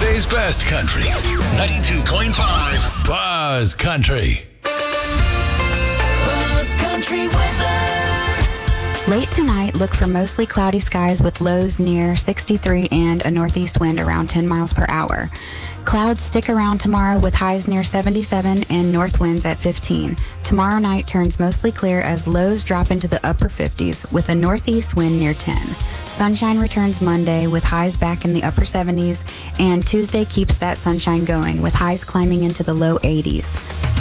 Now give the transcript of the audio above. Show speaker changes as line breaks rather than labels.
Today's best country. 92.5 Buzz Country.
Buzz Country weather.
Late tonight, look for mostly cloudy skies with lows near 63 and a northeast wind around 10 miles per hour. Clouds stick around tomorrow with highs near 77 and north winds at 15. Tomorrow night turns mostly clear as lows drop into the upper 50s with a northeast wind near 10. Sunshine returns Monday with highs back in the upper 70s, and Tuesday keeps that sunshine going with highs climbing into the low 80s.